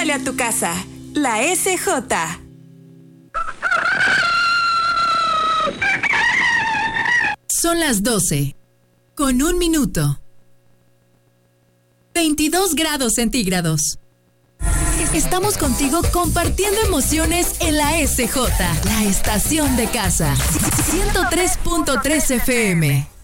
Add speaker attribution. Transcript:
Speaker 1: huele a tu casa. La SJ.
Speaker 2: Son las 12, con 1 minuto. 22 grados centígrados. Estamos contigo compartiendo emociones en la SJ, la estación de casa. 103.3 FM.